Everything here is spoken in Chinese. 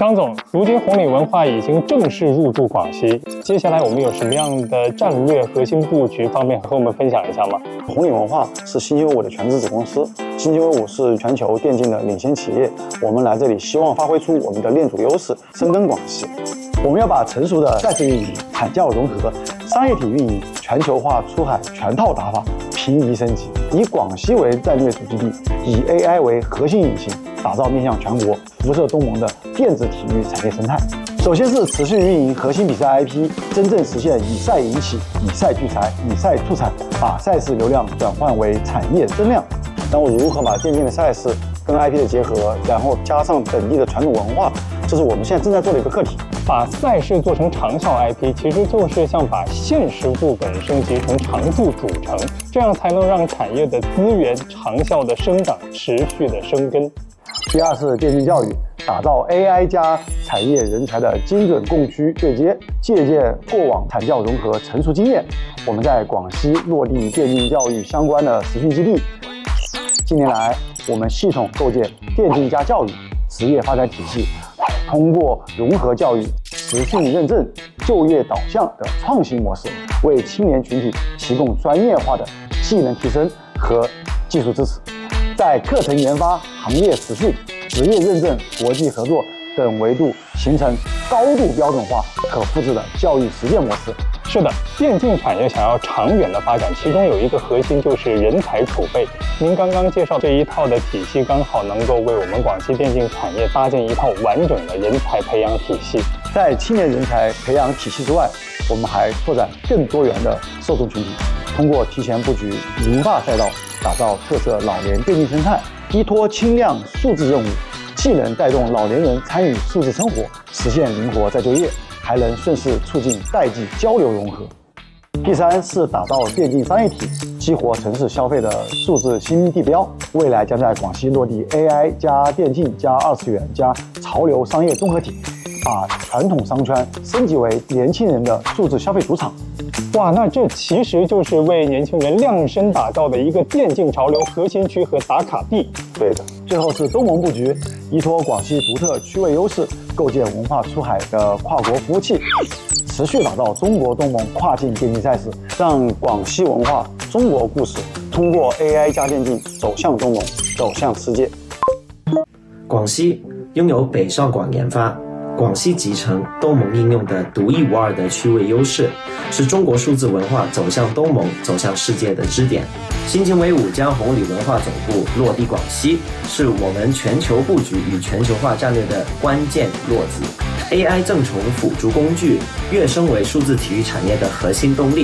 张总，如今红岭文化已经正式入驻广西，接下来我们有什么样的战略核心布局，方便和我们分享一下吗？ 红岭文化是新经纬5的全资子公司，新经纬5是全球电竞的领先企业，我们来这里希望发挥出我们的链主优势，深耕广西。我们要把成熟的赛事运营、产教融合、商业体运营、全球化出海全套打法平移升级，以广西为战略主基地，以 AI 为核心引擎，打造面向全国、辐射东盟的电子体育产业生态。首先是持续运营核心比赛 IP， 真正实现以赛引起、以赛聚财、以赛促产，把赛事流量转换为产业增量。那我如何把电竞的赛事跟 IP 的结合，然后加上本地的传统文化，这是我们现在正在做的一个课题。 把赛事做成长效 IP， 其实就是像把现实副本升级成常驻主城，这样才能让产业的资源长效的生长，持续的生根。 第二是电竞教育，打造 AI 加产业人才的精准供需对接，借鉴过往产教融合成熟经验，我们在广西落地电竞教育相关的实训基地。近年来，我们系统构建电竞加教育职业发展体系，通过融合教育、实训认证、就业导向的创新模式，为青年群体提供专业化的技能提升和技术支持。在课程研发、行业实训、职业认证、国际合作等维度形成高度标准化、可复制的教育实践模式。 是的，电竞产业想要长远的发展，其中有一个核心就是人才储备。您刚刚介绍这一套的体系，刚好能够为我们广西电竞产业搭建一套完整的人才培养体系。 在青年人才培养体系之外，我们还拓展更多元的受众群体，通过提前布局银发赛道，打造特色老年电竞生态，依托轻量数字任务，既能带动老年人参与数字生活，实现灵活再就业，还能顺势促进代际交流融合。第三是打造电竞商业体，激活城市消费的数字新地标。未来将在广西落地 AI 加电竞加二次元加潮流商业综合体，把传统商圈升级为年轻人的数字消费主场。 哇，那这其实就是为年轻人量身打造的一个电竞潮流核心区和打卡地。 对的。最后是东盟布局，依托广西独特区位优势，构建文化出海的跨国服务器，持续打造中国东盟跨境电竞赛事，让广西文化、中国故事通过 AI 加电竞走向东盟，走向世界。 广西拥有北上广研发、广西集成、东盟应用的独一无二的区位优势，是中国数字文化走向东盟、走向世界的支点。新经纬5将红岭文化总部落地广西，是我们全球布局与全球化战略的关键落子。AI 正从辅助工具跃升为数字体育产业的核心动力。